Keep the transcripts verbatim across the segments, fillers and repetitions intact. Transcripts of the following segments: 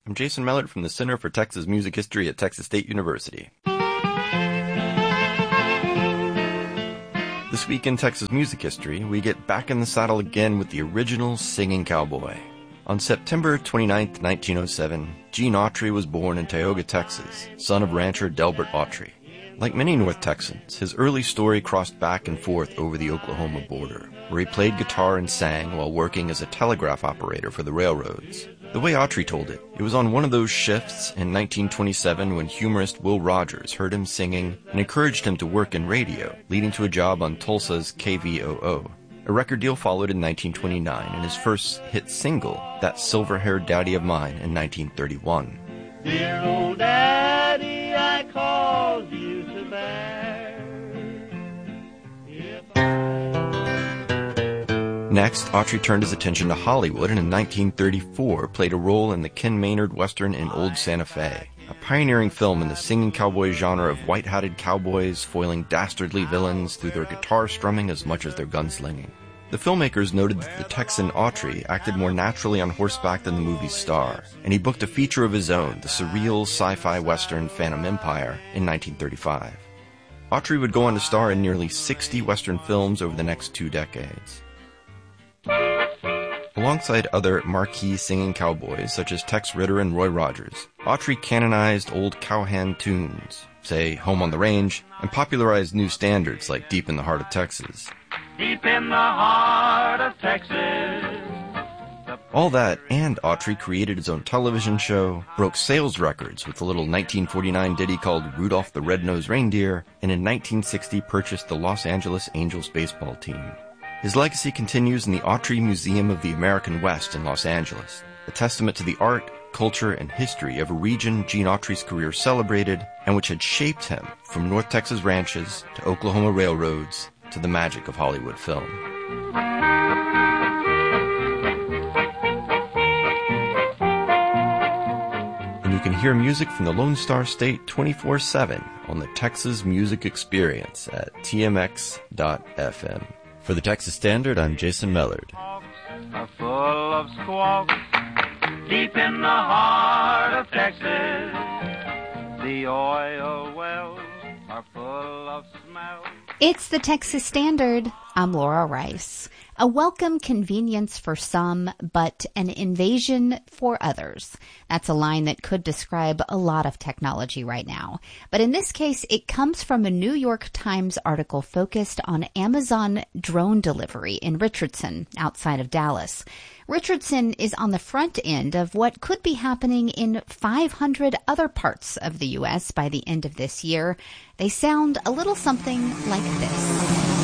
I'm Jason Mellert from the Center for Texas Music History at Texas State University. This week in Texas music history, we get back in the saddle again with the original singing cowboy. On September twenty-ninth, nineteen oh seven, Gene Autry was born in Tioga, Texas, son of rancher Delbert Autry. Like many North Texans, his early story crossed back and forth over the Oklahoma border, where he played guitar and sang while working as a telegraph operator for the railroads. The way Autry told it, it was on one of those shifts in nineteen twenty-seven when humorist Will Rogers heard him singing and encouraged him to work in radio, leading to a job on Tulsa's K V O O. A record deal followed in nineteen twenty-nine and his first hit single, That Silver-Haired Daddy of Mine, in nineteen thirty-one. Dear old daddy, I called you to bear. Next, Autry turned his attention to Hollywood and in nineteen thirty-four played a role in the Ken Maynard Western In Old Santa Fe, a pioneering film in the singing cowboy genre of white-hatted cowboys foiling dastardly villains through their guitar strumming as much as their gunslinging. The filmmakers noted that the Texan Autry acted more naturally on horseback than the movie's star, and he booked a feature of his own, the surreal sci-fi western Phantom Empire, in nineteen thirty-five. Autry would go on to star in nearly sixty western films over the next two decades. Alongside other marquee singing cowboys such as Tex Ritter and Roy Rogers, Autry canonized old cowhand tunes, say Home on the Range, and popularized new standards like Deep in the Heart of Texas. Deep in the heart of Texas. All that, and Autry created his own television show, broke sales records with a little nineteen forty-nine ditty called Rudolph the Red-Nosed Reindeer, and in nineteen sixty purchased the Los Angeles Angels baseball team. His legacy continues in the Autry Museum of the American West in Los Angeles, a testament to the art, culture, and history of a region Gene Autry's career celebrated and which had shaped him from North Texas ranches to Oklahoma railroads to the magic of Hollywood film. And you can hear music from the Lone Star State twenty-four seven on the Texas Music Experience at T M X dot F M. For the Texas Standard, I'm Jason Mellard. Are full of squawks, deep in the heart of Texas. The oil wells are full of smell. It's the Texas Standard. I'm Laura Rice. A welcome convenience for some, but an invasion for others. That's a line that could describe a lot of technology right now. But in this case, it comes from a New York Times article focused on Amazon drone delivery in Richardson, outside of Dallas. Richardson is on the front end of what could be happening in five hundred other parts of the U S by the end of this year. They sound a little something like this.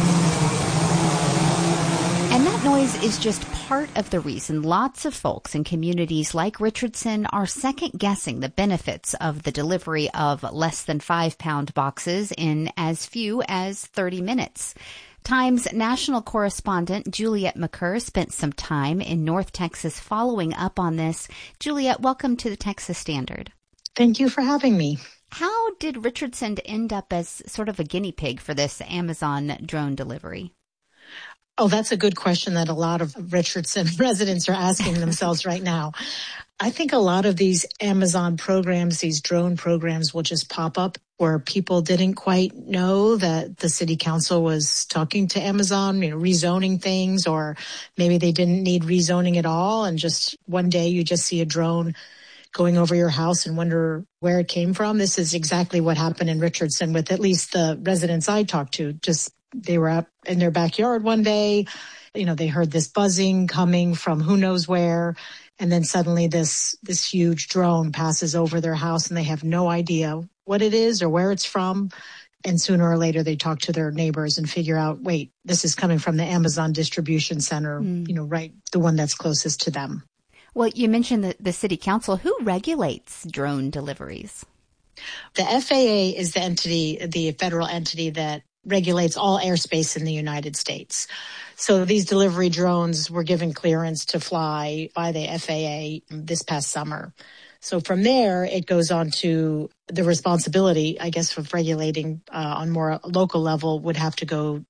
And that noise is just part of the reason lots of folks in communities like Richardson are second-guessing the benefits of the delivery of less than five-pound boxes in as few as thirty minutes. Times national correspondent Juliet McCurr spent some time in North Texas following up on this. Juliet, welcome to the Texas Standard. Thank you for having me. How did Richardson end up as sort of a guinea pig for this Amazon drone delivery? Oh, that's a good question that a lot of Richardson residents are asking themselves right now. I think a lot of these Amazon programs, these drone programs will just pop up where people didn't quite know that the city council was talking to Amazon, you know, rezoning things, or maybe they didn't need rezoning at all. And just one day you just see a drone going over your house and wonder where it came from. This is exactly what happened in Richardson with at least the residents I talked to. Just they were out in their backyard one day, you know, they heard this buzzing coming from who knows where. And then suddenly this, this huge drone passes over their house and they have no idea what it is or where it's from. And sooner or later they talk to their neighbors and figure out, wait, this is coming from the Amazon distribution center, mm. you know, right, the one that's closest to them. Well, you mentioned the, the city council. Who regulates drone deliveries? The F A A is the entity, the federal entity that regulates all airspace in the United States. So these delivery drones were given clearance to fly by the F A A this past summer. So from there, it goes on to the responsibility, I guess, of regulating uh, on more local level would have to go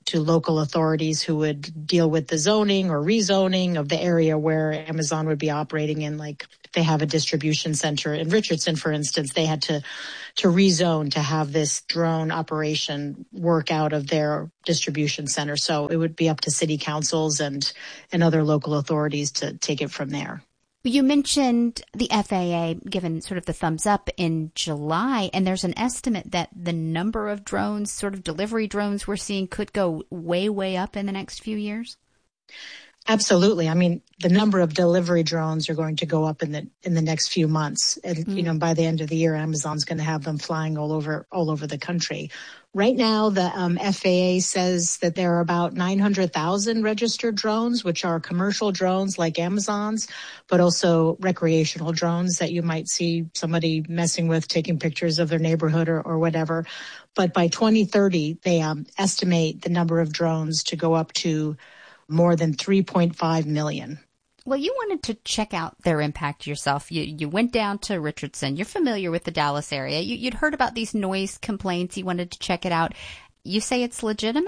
to local authorities who would deal with the zoning or rezoning of the area where Amazon would be operating in. Like if they have a distribution center in Richardson, for instance, they had to, to rezone to have this drone operation work out of their distribution center. So it would be up to city councils and, and other local authorities to take it from there. You mentioned the F A A given sort of the thumbs up in July, and there's an estimate that the number of drones, sort of delivery drones we're seeing, could go way, way up in the next few years. Absolutely. I mean, the number of delivery drones are going to go up in the in the next few months. And, mm-hmm. you know, by the end of the year, Amazon's going to have them flying all over all over the country. Right now, the um, F A A says that there are about nine hundred thousand registered drones, which are commercial drones like Amazon's, but also recreational drones that you might see somebody messing with, taking pictures of their neighborhood or, or whatever. But by twenty thirty, they um, estimate the number of drones to go up to more than three point five million. Well, you wanted to check out their impact yourself. You you went down to Richardson. You're familiar with the Dallas area. You, you'd heard about these noise complaints. You wanted to check it out. You say it's legitimate?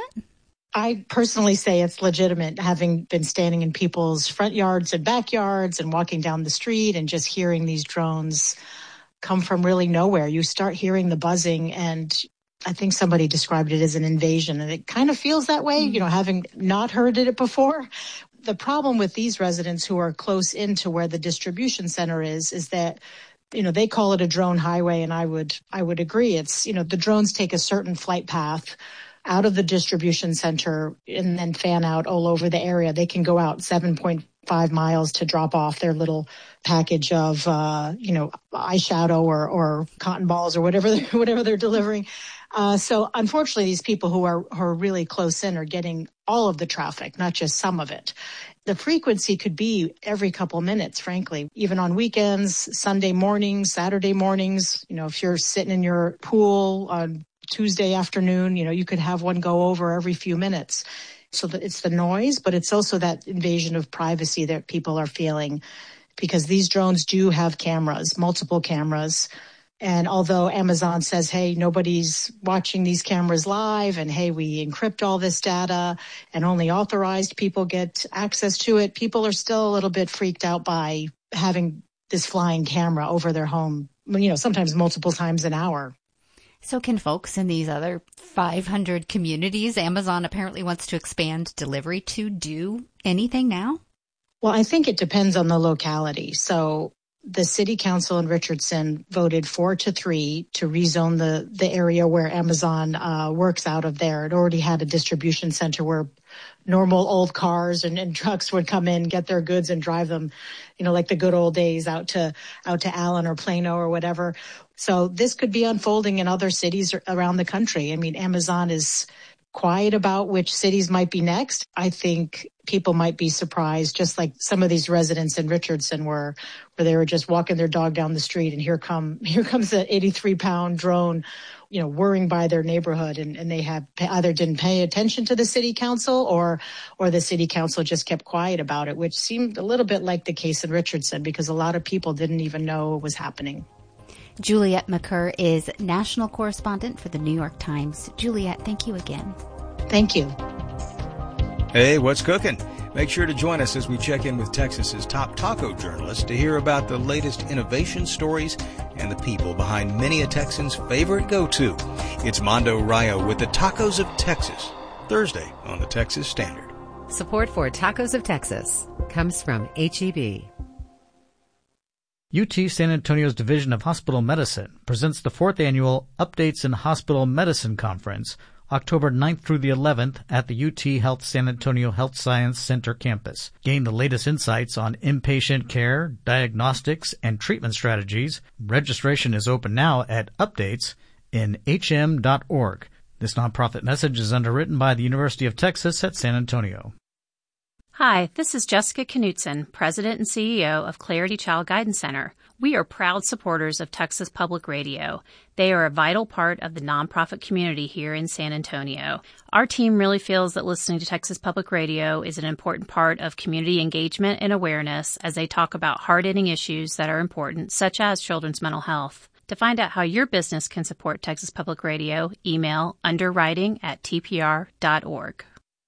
I personally say it's legitimate, having been standing in people's front yards and backyards and walking down the street and just hearing these drones come from really nowhere. You start hearing the buzzing, and I think somebody described it as an invasion, and it kind of feels that way, you know, having not heard it before. The problem with these residents who are close into where the distribution center is, is that, you know, they call it a drone highway, and I would, I would agree. It's, you know, the drones take a certain flight path out of the distribution center and then fan out all over the area. They can go out seven point five miles to drop off their little package of, uh, you know, eyeshadow or, or cotton balls or whatever, they're, whatever they're delivering. Uh, so unfortunately, these people who are, who are really close in are getting all of the traffic, not just some of it. The frequency could be every couple minutes, frankly, even on weekends, Sunday mornings, Saturday mornings. You know, if you're sitting in your pool on Tuesday afternoon, you know, you could have one go over every few minutes. So that it's the noise, but it's also that invasion of privacy that people are feeling, because these drones do have cameras, multiple cameras. And although Amazon says, hey, nobody's watching these cameras live, and hey, we encrypt all this data and only authorized people get access to it, people are still a little bit freaked out by having this flying camera over their home, you know, sometimes multiple times an hour. So can folks in these other five hundred communities Amazon apparently wants to expand delivery to do anything now? Well, I think it depends on the locality. So the city council in Richardson voted four to three to rezone the, the area where Amazon uh, works out of there. It already had a distribution center where normal old cars and, and trucks would come in, get their goods and drive them, you know, like the good old days out to out to Allen or Plano or whatever. So this could be unfolding in other cities around the country. I mean, Amazon is quiet about which cities might be next. I think people might be surprised, just like some of these residents in Richardson were, where they were just walking their dog down the street, and here come here comes an eighty-three pound drone, you know, whirring by their neighborhood, and, and they have either didn't pay attention to the city council, or or the city council just kept quiet about it, which seemed a little bit like the case in Richardson, because a lot of people didn't even know it was happening. Juliet Macur is national correspondent for the New York Times. Juliet, thank you again. Thank you. Hey, what's cooking? Make sure to join us as we check in with Texas's top taco journalists to hear about the latest innovation stories and the people behind many a Texan's favorite go-to. It's Mondo Rayo with the Tacos of Texas, Thursday on the Texas Standard. Support for Tacos of Texas comes from H E B. U T San Antonio's Division of Hospital Medicine presents the fourth annual Updates in Hospital Medicine Conference, October ninth through the eleventh at the U T Health San Antonio Health Science Center campus. Gain the latest insights on inpatient care, diagnostics, and treatment strategies. Registration is open now at updates in h m dot org. This nonprofit message is underwritten by the University of Texas at San Antonio. Hi, this is Jessica Knutson, President and C E O of Clarity Child Guidance Center. We are proud supporters of Texas Public Radio. They are a vital part of the nonprofit community here in San Antonio. Our team really feels that listening to Texas Public Radio is an important part of community engagement and awareness as they talk about hard-hitting issues that are important, such as children's mental health. To find out how your business can support Texas Public Radio, email underwriting at t p r dot org.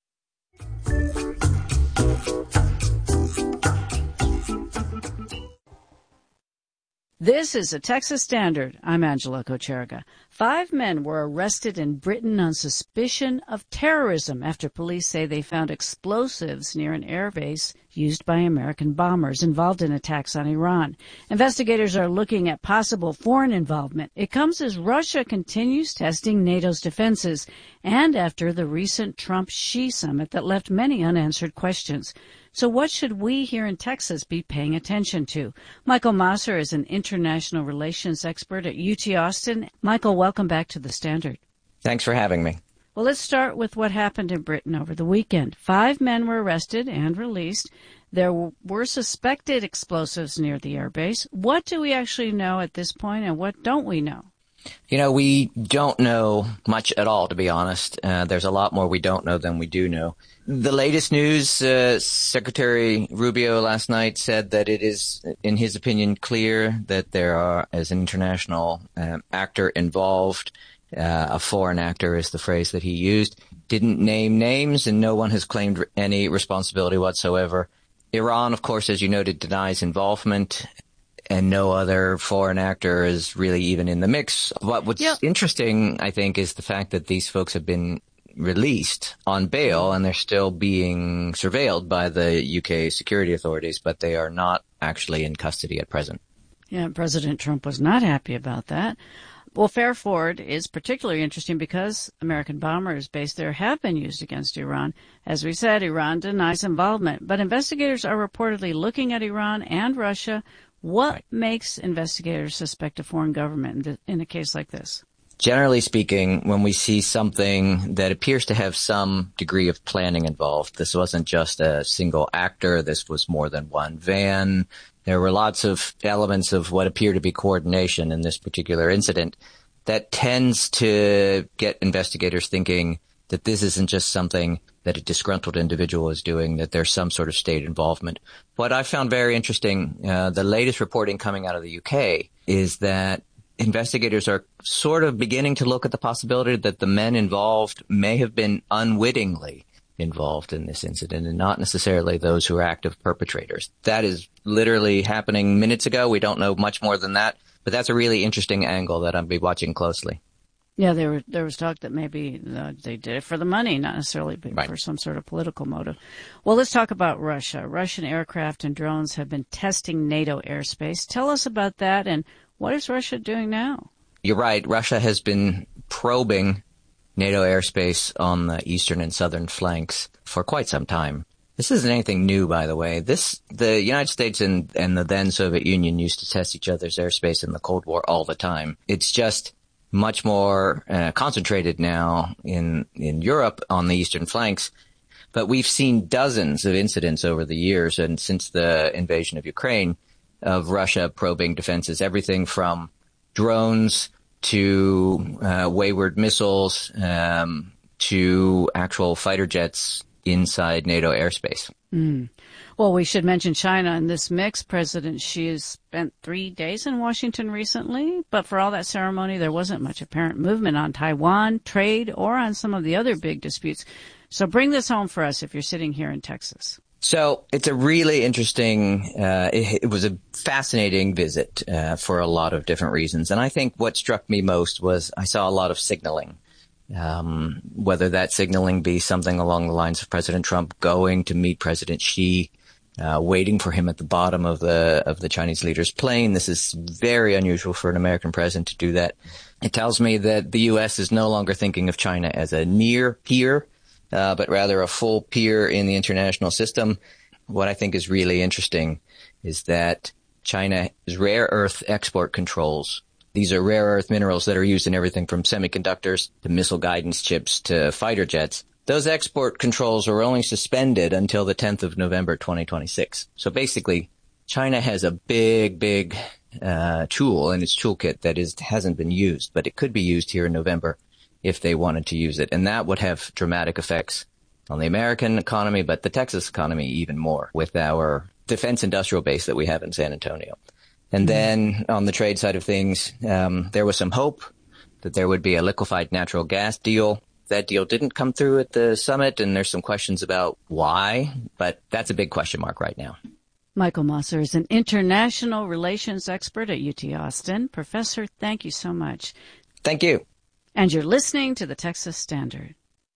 This is a Texas Standard. I'm Angela Kocherga. Five men were arrested in Britain on suspicion of terrorism after police say they found explosives near an airbase used by American bombers involved in attacks on Iran. Investigators are looking at possible foreign involvement. It comes as Russia continues testing NATO's defenses and after the recent Trump-Xi summit that left many unanswered questions. So what should we here in Texas be paying attention to? Michael Mosser is an international relations expert at U T Austin. Michael, welcome back to the Standard. Thanks for having me. Well, let's start with what happened in Britain over the weekend. Five men were arrested and released. There were suspected explosives near the airbase. What do we actually know at this point, and what don't we know? You know, we don't know much at all, to be honest. Uh, there's a lot more we don't know than we do know. The latest news, uh, Secretary Rubio last night said that it is, in his opinion, clear that there are, as an international um, actor involved, uh, a foreign actor is the phrase that he used, didn't name names, and no one has claimed any responsibility whatsoever. Iran, of course, as you noted, denies involvement. And no other foreign actor is really even in the mix. What, what's yep. interesting, I think, is the fact that these folks have been released on bail and they're still being surveilled by the U K security authorities, but they are not actually in custody at present. Yeah, President Trump was not happy about that. Well, Fairford is particularly interesting because American bombers based there have been used against Iran. As we said, Iran denies involvement, but investigators are reportedly looking at Iran and Russia. What right. makes investigators suspect a foreign government in, in a case like this? Generally speaking, when we see something that appears to have some degree of planning involved, this wasn't just a single actor, this was more than one van. There were lots of elements of what appear to be coordination in this particular incident that tends to get investigators thinking that this isn't just something that a disgruntled individual is doing, that there's some sort of state involvement. What I found very interesting, uh, the latest reporting coming out of the U K is that investigators are sort of beginning to look at the possibility that the men involved may have been unwittingly involved in this incident and not necessarily those who are active perpetrators. That is literally happening minutes ago. We don't know much more than that, but that's a really interesting angle that I'll be watching closely. Yeah, there, were, there was talk that maybe uh, they did it for the money, not necessarily right. for some sort of political motive. Well, let's talk about Russia. Russian aircraft and drones have been testing NATO airspace. Tell us about that, and what is Russia doing now? You're right. Russia has been probing NATO airspace on the eastern and southern flanks for quite some time. This isn't anything new, by the way. This, the United States and, and the then Soviet Union used to test each other's airspace in the Cold War all the time. It's just much more uh, concentrated now in in Europe on the eastern flanks. But we've seen dozens of incidents over the years and since the invasion of Ukraine of Russia probing defenses, everything from drones to uh, wayward missiles um, to actual fighter jets inside NATO airspace. Mm. Well, we should mention China in this mix. President Xi has spent three days in Washington recently, but for all that ceremony, there wasn't much apparent movement on Taiwan, trade, or on some of the other big disputes. So bring this home for us if you're sitting here in Texas. So it's a really interesting, uh, it, it was a fascinating visit uh, for a lot of different reasons. And I think what struck me most was I saw a lot of signaling. Um, whether that signaling be something along the lines of President Trump going to meet President Xi, uh, waiting for him at the bottom of the of the Chinese leader's plane. This is very unusual for an American president to do that. It tells me that the U S is no longer thinking of China as a near peer, uh, but rather a full peer in the international system. What I think is really interesting is that China's rare earth export controls. These are rare earth minerals that are used in everything from semiconductors to missile guidance chips to fighter jets. Those export controls are only suspended until the tenth of November, twenty twenty-six. So basically, China has a big, big uh tool in its toolkit that is hasn't been used, but it could be used here in November if they wanted to use it. And that would have dramatic effects on the American economy, but the Texas economy even more with our defense industrial base that we have in San Antonio. And then on the trade side of things, um, there was some hope that there would be a liquefied natural gas deal. That deal didn't come through at the summit, and there's some questions about why, but that's a big question mark right now. Michael Mosser is an international relations expert at U T Austin. Professor, thank you so much. Thank you. And you're listening to the Texas Standard.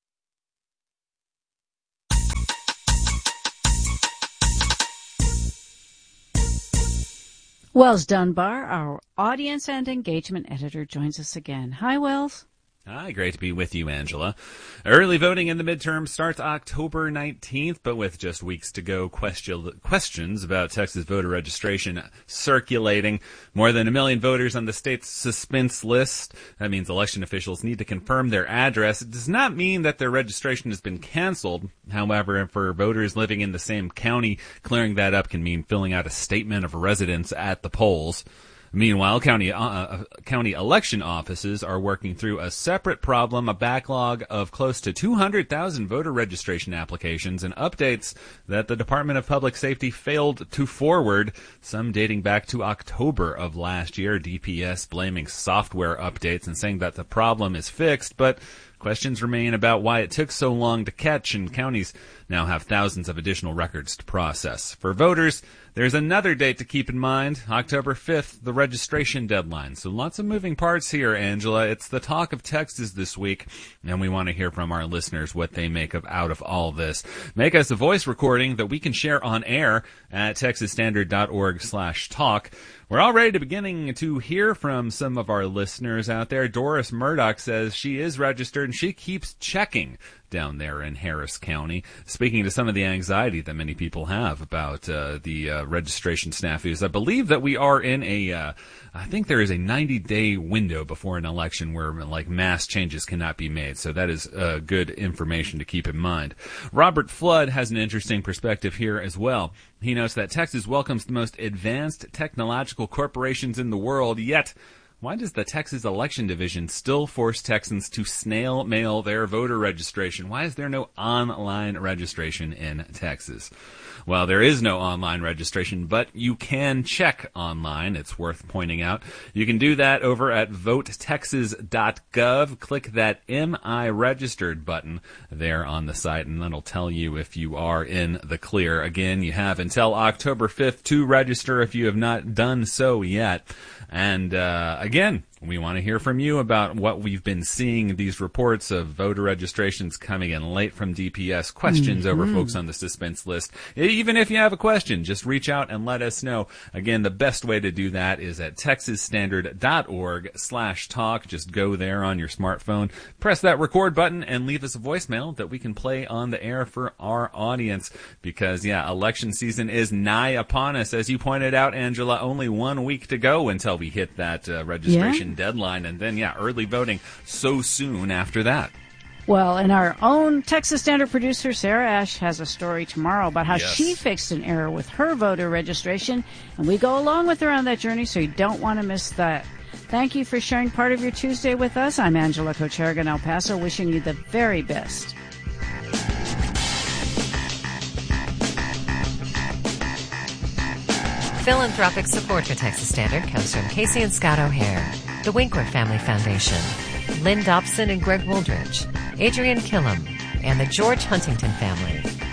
Wells Dunbar, our audience and engagement editor, joins us again. Hi, Wells. Hi, great to be with you, Angela. Early voting in the midterm starts October nineteenth, but with just weeks to go, question, questions about Texas voter registration circulating. More than a million voters on the state's suspense list. That means election officials need to confirm their address. It does not mean that their registration has been canceled. However, for voters living in the same county, clearing that up can mean filling out a statement of residence at the polls. Meanwhile, county uh, county election offices are working through a separate problem, a backlog of close to two hundred thousand voter registration applications and updates that the Department of Public Safety failed to forward, some dating back to October of last year. D P S blaming software updates and saying that the problem is fixed, but questions remain about why it took so long to catch, and counties now have thousands of additional records to process. For voters, there's another date to keep in mind, October fifth, the registration deadline. So lots of moving parts here, Angela. It's the talk of Texas this week, and we want to hear from our listeners what they make of out of all this. Make us a voice recording that we can share on air at texas standard dot org slash talk. We're already beginning to hear from some of our listeners out there. Doris Murdoch says she is registered and she keeps checking down there in Harris County, speaking to some of the anxiety that many people have about uh, the uh, registration snafus. I believe that we are in a, uh, I think there is a ninety-day window before an election where like mass changes cannot be made. So that is uh, good information to keep in mind. Robert Flood has an interesting perspective here as well. He notes that Texas welcomes the most advanced technological corporations in the world, yet why does the Texas Election Division still force Texans to snail mail their voter registration? Why is there no online registration in Texas? Well, there is no online registration, but you can check online. It's worth pointing out. You can do that over at vote texas dot gov. Click that Am I Registered button there on the site, and that'll tell you if you are in the clear. Again, you have until October fifth to register if you have not done so yet. And uh, again, we want to hear from you about what we've been seeing, these reports of voter registrations coming in late from D P S, questions mm-hmm. over folks on the suspense list. Even if you have a question, just reach out and let us know. Again, the best way to do that is at texas standard dot org slash talk. Just go there on your smartphone, press that record button, and leave us a voicemail that we can play on the air for our audience. Because, yeah, election season is nigh upon us. As you pointed out, Angela, only one week to go until we hit that uh, registration yeah. deadline, and then yeah early voting so soon after that. Well, and our own Texas Standard producer Sarah Ash has a story tomorrow about how yes. she fixed an error with her voter registration, and we go along with her on that journey, so you don't want to miss that. Thank you for sharing part of your Tuesday with us. I'm Angela Kocherga in El Paso, wishing you the very best. Philanthropic support for Texas Standard comes from Casey and Scott O'Hare, the Winkler Family Foundation, Lynn Dobson and Greg Wooldridge, Adrian Killam, and the George Huntington family.